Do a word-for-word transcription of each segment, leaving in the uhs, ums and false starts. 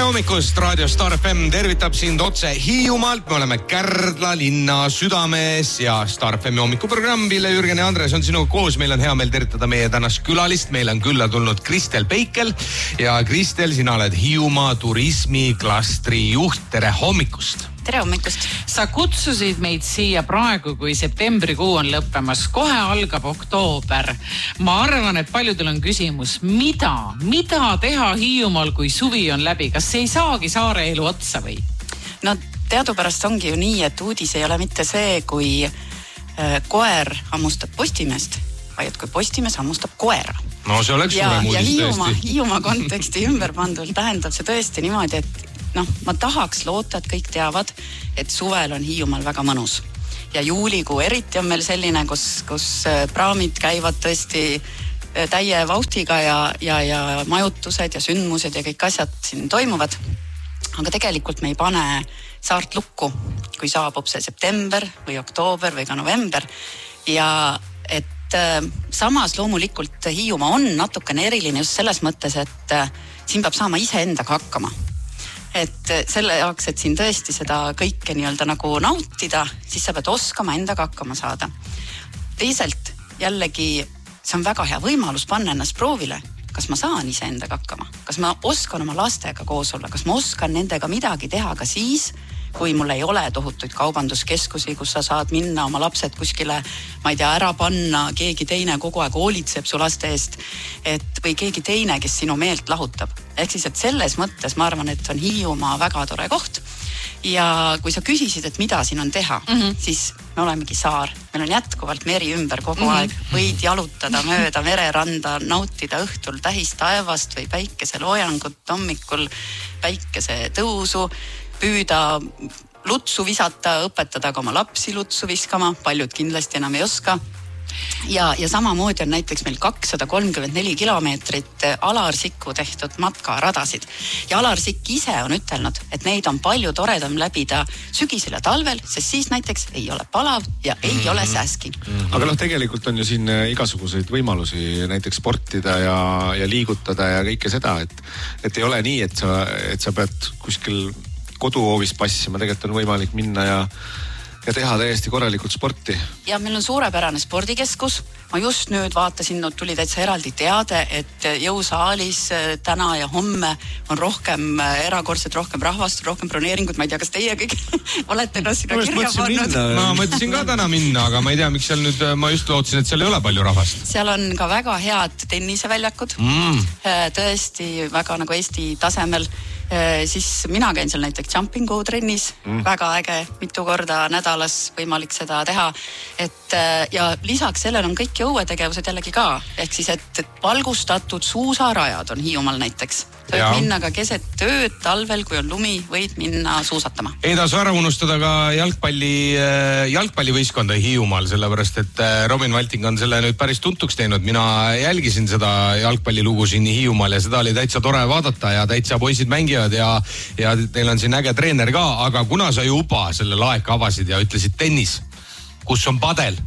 hommikust, Raadio Star F M tervitab sind otse Hiiumaalt. Me oleme Kärdla linna südames ja Star F M hommikuprogramm. Ville, Jürgen ja Andres on sinuga koos. Meil on hea meel tervitada meie tänast külalist. Meil on külla tulnud Kristel Peikel ja Kristel, sina oled Hiiumaa turismiklastri juht. Tere hommikust! Tere hommikust! Sa kutsusid meid siia praegu, kui septembrikuu on lõppemas. Kohe algab oktoober. Ma arvan, et paljudel on küsimus, mida, mida teha Hiiumaal, kui suvi on läbi? Kas ei saagi saare elu otsa või? No teadupärast ongi ju nii, et uudis ei ole mitte see, kui äh, koer hammustab postimeest, vaid et kui postimees hammustab koera. No see oleks ja, suurem uudis ja Hiiumaa, tõesti. Hiiumaa konteksti ümber pandult tähendab see tõesti niimoodi, et noh, ma tahaks loota, et kõik teavad, et suvel on Hiiumaal väga mõnus. Ja juulikuu eriti on meil selline, kus, kus praamid käivad tõesti täie vauhtiga ja, ja, ja majutused ja sündmused ja kõik asjad siin toimuvad. Aga tegelikult me ei pane saart lukku, kui saabub see september või oktoober või ka november. Ja et äh, samas loomulikult Hiiumaa on natukene eriline just selles mõttes, et äh, siin peab saama ise endaga hakkama. Et selle jaoks, et siin tõesti seda kõike nii-öelda nagu nautida, siis sa pead oskama endaga hakkama saada. Teiselt jällegi, see on väga hea võimalus panna ennast proovile. Kas ma saan ise endaga hakkama? Kas ma oskan oma lastega koos olla? Kas ma oskan nendega midagi teha ka siis, kui mul ei ole tohutuid kaubanduskeskusi, kus sa saad minna oma lapsed kuskile, ma ei tea, ära panna, keegi teine kogu aeg hoolitseb su laste eest, et, või keegi teine, kes sinu meelt lahutab. Ehk siis, et selles mõttes ma arvan, et on Hiiumaa väga tore koht. Ja kui sa küsisid, et mida siin on teha, mm-hmm. siis me olemegi saar. Meil on jätkuvalt meri ümber kogu mm-hmm. aeg. Võid jalutada mööda mereranda, nautida õhtul tähist taevast või päikese loojangut, hommikul päikese tõusu, püüda lutsu visata, õpetada ka oma lapsi lutsu viskama, paljud kindlasti enam ei oska. Ja, ja samamoodi on näiteks meil kakssada kolmkümmend neli kilomeetrit Alarsikku tehtud matkaradasid. Ja Alarsik ise on ütelnud, et neid on palju toredam läbida sügisel ja talvel, sest siis näiteks ei ole palav ja ei mm-hmm. ole sääski. Mm-hmm. Aga noh, tegelikult on ju siin igasuguseid võimalusi näiteks sportida ja, ja liigutada ja kõike seda, et, et ei ole nii, et sa, et sa pead kuskil koduhoovis passima, tegelikult on võimalik minna ja, ja teha täiesti korralikult sporti. Ja meil on suurepärane spordikeskus. Ma just nüüd vaatasin, no tuli täitsa eraldi teade, et jõusaalis täna ja homme on rohkem erakordselt, rohkem rahvast, rohkem broneeringut. Ma ei tea, kas teie kõik olete no sinna kirja pannud? Ma mõtlesin ka täna minna, aga ma ei tea, miks seal nüüd, ma just lootsin, et seal ei ole palju rahvast. Seal on ka väga head tenniseväljakud. Mm. Tõesti väga nagu Eesti tasemel. Siis mina käin seal näiteks jumpingu trennis, mm. väga äge, mitu korda nädalas võimalik seda teha. Et, ja lisaks sellel on kõik jõuetegevused jällegi ka. Ehk siis, et valgustatud suusarajad on Hiiumaal näiteks. Võid ja. minna ka keset tööd talvel, kui on lumi, võid minna suusatama. Ei tasu ära unustada ka jalgpalli, jalgpallivõistkonda Hiiumaal, sellepärast et Robin Valting on selle nüüd päris tuntuks teinud. Mina jälgisin seda jalgpallilugu siin Hiiumaal ja seda oli täitsa tore vaadata ja täitsa poisid mängivad ja, ja teil on siin äge treener ka, aga kuna sa juba selle laeka avasid ja ütlesid tennis, kus on padel?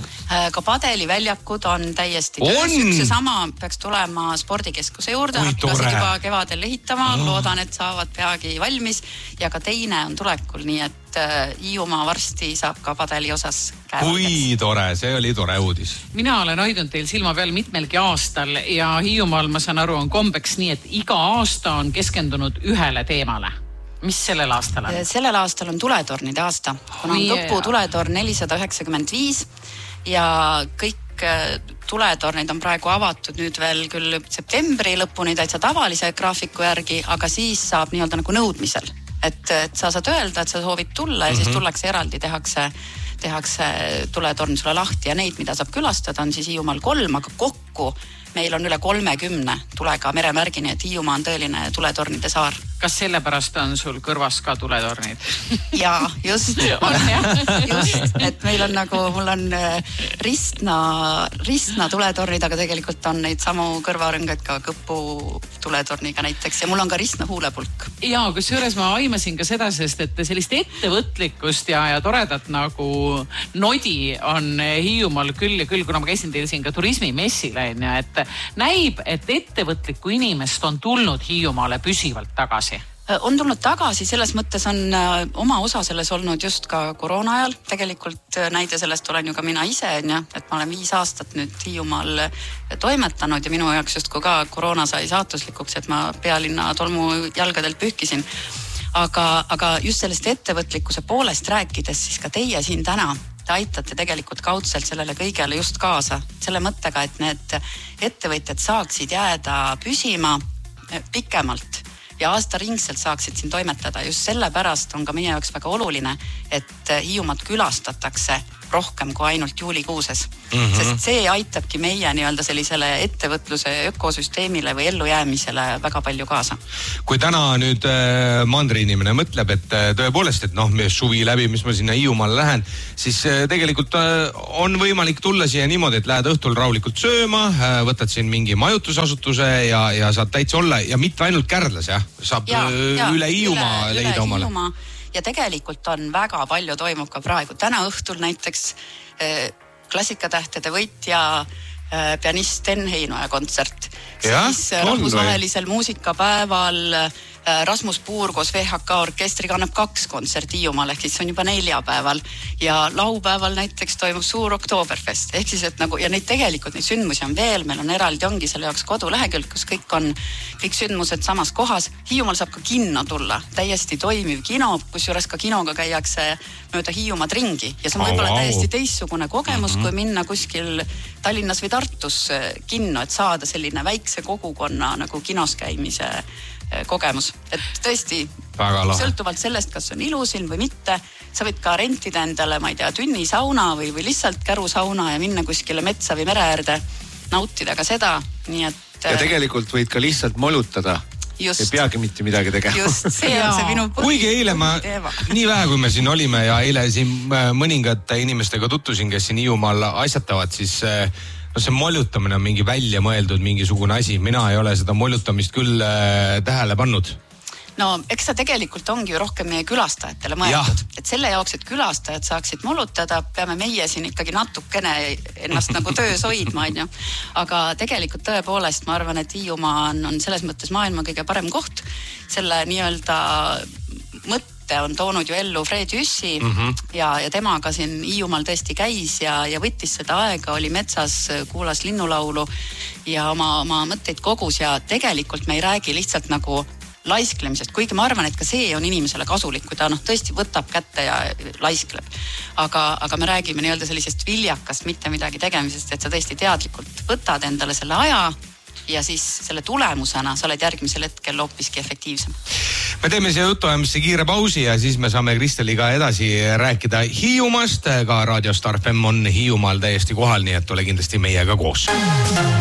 Ka padeliväljakud on täiesti on. Üks ja sama peaks tulema spordikeskuse juurde. Hakkasid juba kevadel ehitama, oh. loodan, et saavad peagi valmis. Ja ka teine on tulekul, nii et Hiiumaa varsti saab ka padeli osas käevad. Kui tore, see oli tore uudis. Mina olen hoidnud teil silma peal mitmelgi aastal ja Hiiumaal, ma saan aru, on kombeks nii, et iga aasta on keskendunud ühele teemale. Mis sellel aastal on? Sellel aastal on tuletornide aasta. Kuna on Kõpu tuletorn nelisada üheksakümmend viis ja kõik tuletornid on praegu avatud nüüd veel küll septembri lõpuni täitsa tavalise graafiku järgi, aga siis saab nii-öelda nagu nõudmisel. Et, et sa saad öelda, et sa soovid tulla ja mm-hmm. siis tullakse eraldi, tehakse, tehakse tuletorn sulle lahti ja neid, mida saab külastada, on siis Hiiumaal kolm, aga kokku meil on üle kolmekümne tulega meremärgini, et Hiiumaa on tõeline tuletornide saar. Kas sellepärast on sul kõrvas ka tuletornid? Jaa, just. on, just, et meil on nagu, mul on ristna, ristna tuletornid, aga tegelikult on neid samu kõrvarõngad ka Kõpu tuletorniga näiteks ja mul on ka ristna huulepulk. Jaa, kusjuures ma aimasin ka seda, sest et sellist ettevõtlikkust ja, ja toredat nagu nodi on Hiiumaal küll ja küll, kuna ma käisin teil siin ka turismimessil, et näib, et ettevõtlikku inimest on tulnud Hiiumaale püsivalt tagasi. on tulnud tagasi, selles mõttes on oma osa selles olnud just ka koroona ajal. Tegelikult näide sellest olen ju ka mina ise, et ma olen viis aastat nüüd Hiiumaal toimetanud ja minu jaoks just kui ka koroona sai saatuslikuks, et ma pealinna tolmu jalgadelt pühkisin. Aga, aga just sellest ettevõtlikkuse poolest rääkides, siis ka teie siin täna, te aitate tegelikult kaudselt sellele kõigele just kaasa. Selle mõttega, et need ettevõtjad saaksid jääda püsima pikemalt ja aastaringselt saaksid siin toimetada. Just sellepärast on ka meie jaoks väga oluline, et Hiiumaad külastatakse rohkem kui ainult juulikuuses. Mm-hmm. Sest see aitabki meie nii-öelda sellisele ettevõtluse ökosüsteemile või ellujäämisele väga palju kaasa. Kui täna nüüd äh, mandri inimene mõtleb, et äh, tõepoolest, et noh, suvi läbi, mis ma sinna Hiiumaale lähen, siis äh, tegelikult äh, on võimalik tulla siia niimoodi, et lähed õhtul rahulikult sööma, äh, võtad siin mingi majutusasutuse ja, ja saad täitsa olla ja mitte ainult Kärdlas, jah? Saab ja, ja, üle Hiiumaa üle, leida üle omale. Hiiumaa. Ja tegelikult on väga palju toimub ka praegu. Täna õhtul näiteks eh, klassikatähtede võitja eh, pianist Sten Heinoja kontsert. Ja, siis rahvusvahelisel või? Muusikapäeval eh, Rasmus Puur koos V H K orkestriga annab kaks kontserti Hiiumaal, ehk siis see on juba neljapäeval. Ja laupäeval näiteks toimub suur Oktoberfest. Ehk siis, et nagu, ja neid tegelikult neid sündmusi on veel, meil on eraldi ongi selle jaoks kodulehekülg, kus kõik on, kõik sündmused samas kohas. Hiiumaal saab ka kinno tulla, täiesti toimiv kino, kus juures ka kinoga käiakse mööda Hiiumaad ringi. Ja see on võib-olla oh, wow. täiesti teistsugune kogemus, mm-hmm. kui minna kuskil Tallinnas või Tartus kinno, et saada selline väikse kogukonna nagu kinos käimise kogemus. Et tõesti, sõltuvalt sellest, kas on ilusilm või mitte, sa võid ka rentida endale, ma ei tea, tünni sauna või, või lihtsalt kärusauna ja minna kuskile metsa või mere äärde, nautida ka seda. Nii et, ja tegelikult võid ka lihtsalt molutada. Just. Ei peagi mitte midagi tegema. Just, see on see minu põhi. Kuigi eile ma, nii vähe kui me siin olime ja eile siin mõningate inimestega tuttusin, kes siin Hiiumaal asjatavad, siis no see moljutamine on mingi välja mõeldud mingisugune asi. Mina ei ole seda moljutamist küll äh, tähele pannud. No eks ta tegelikult ongi ju rohkem meie külastajatele mõeldud. Et selle jaoks, et külastajad saaksid molutada, peame meie siin ikkagi natukene ennast nagu töös hoidma. Aga tegelikult tõepoolest ma arvan, et Hiiumaa on, on selles mõttes maailma kõige parem koht. Selle nii-öelda mõtte on toonud ju ellu Fred Jüssi mm-hmm. ja, ja temaga siin Hiiumaal tõesti käis ja, ja võttis seda aega, oli metsas, kuulas linnulaulu ja oma, oma mõtteid kogus ja tegelikult me ei räägi lihtsalt nagu laisklemisest, kuigi ma arvan, et ka see on inimesele kasulik, kui ta noh, tõesti võtab kätte ja laiskleb. Aga, aga me räägime nii-öelda sellisest viljakast mitte midagi tegemisest, et sa tõesti teadlikult võtad endale selle aja ja siis selle tulemusena sa oled järgmisel hetkel hoopiski efektiivsem. Me teeme siia jutuajamisse kiire pausi ja siis me saame Kristeliga edasi rääkida Hiiumaast. Ka Radio Star F M on Hiiumaal täiesti kohal, nii et ole kindlasti meiega koos.